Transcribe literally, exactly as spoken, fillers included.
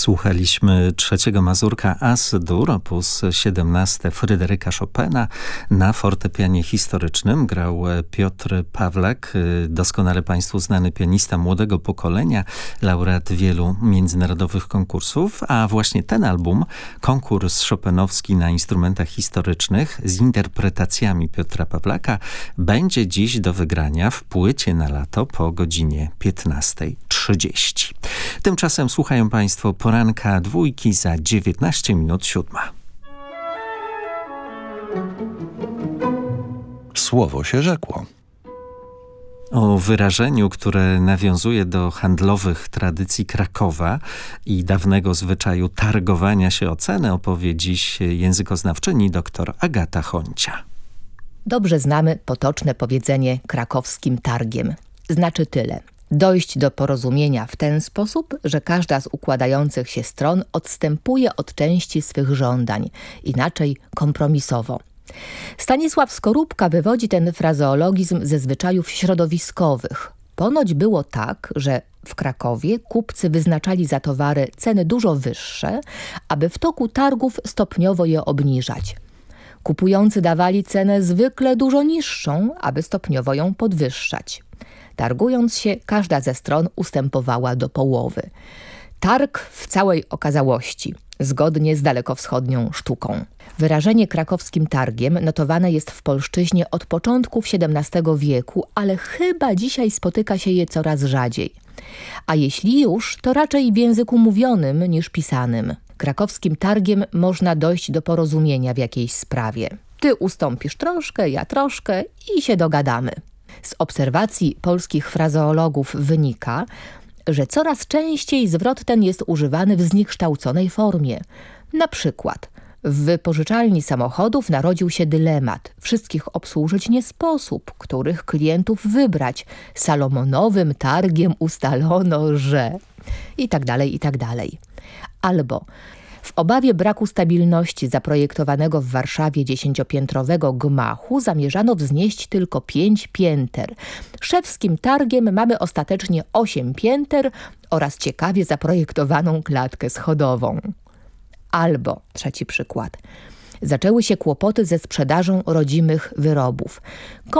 Słuchaliśmy trzeciego mazurka As-dur, opus siedemnaście Fryderyka Chopina. Na fortepianie historycznym grał Piotr Pawlak, doskonale Państwu znany pianista młodego pokolenia, laureat wielu międzynarodowych konkursów, a właśnie ten album, konkurs chopinowski na instrumentach historycznych z interpretacjami Piotra Pawlaka, będzie dziś do wygrania w Płycie na lato po godzinie piętnasta trzydzieści. Tymczasem słuchają Państwo poranka dwójki za dziewiętnaście minut siódma. Słowo się rzekło. O wyrażeniu, które nawiązuje do handlowych tradycji Krakowa i dawnego zwyczaju targowania się o cenę, opowie dziś językoznawczyni dr Agata Choncia. Dobrze znamy potoczne powiedzenie krakowskim targiem. Znaczy tyle. Dojść do porozumienia w ten sposób, że każda z układających się stron odstępuje od części swych żądań, inaczej kompromisowo. Stanisław Skorupka wywodzi ten frazeologizm ze zwyczajów środowiskowych. Ponoć było tak, że w Krakowie kupcy wyznaczali za towary ceny dużo wyższe, aby w toku targów stopniowo je obniżać. Kupujący dawali cenę zwykle dużo niższą, aby stopniowo ją podwyższać. Targując się, każda ze stron ustępowała do połowy. Targ w całej okazałości, zgodnie z dalekowschodnią sztuką. Wyrażenie krakowskim targiem notowane jest w polszczyźnie od początków siedemnastego wieku, ale chyba dzisiaj spotyka się je coraz rzadziej. A jeśli już, to raczej w języku mówionym niż pisanym. Krakowskim targiem można dojść do porozumienia w jakiejś sprawie. Ty ustąpisz troszkę, ja troszkę i się dogadamy. Z obserwacji polskich frazeologów wynika, że coraz częściej zwrot ten jest używany w zniekształconej formie. Na przykład w wypożyczalni samochodów narodził się dylemat. Wszystkich obsłużyć nie sposób, których klientów wybrać. Salomonowym targiem ustalono, że... I tak dalej, i tak dalej. Albo... W obawie braku stabilności zaprojektowanego w Warszawie dziesięciopiętrowego gmachu zamierzano wznieść tylko pięć pięter. Szewskim targiem mamy ostatecznie osiem pięter oraz ciekawie zaprojektowaną klatkę schodową. Albo, trzeci przykład, zaczęły się kłopoty ze sprzedażą rodzimych wyrobów.